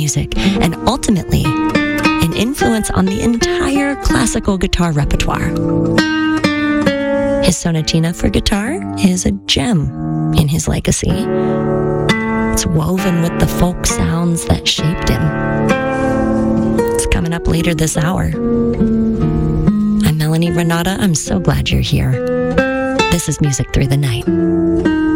music, and ultimately, an influence on the entire classical guitar repertoire. His sonatina for guitar is a gem in his legacy. It's woven with the folk sounds that shaped him. It's coming up later this hour. I'm Melanie Renata. I'm so glad you're here. This is Music Through the Night.